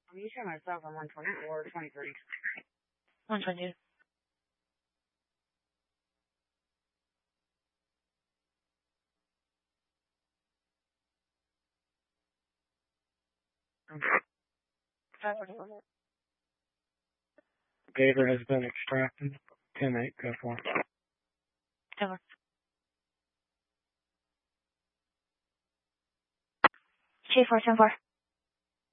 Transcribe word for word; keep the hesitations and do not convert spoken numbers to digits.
I'm using myself on one twenty or twenty-three. one twenty. Gator has been extracted. ten eight, go for it. Over. Chief four ten four.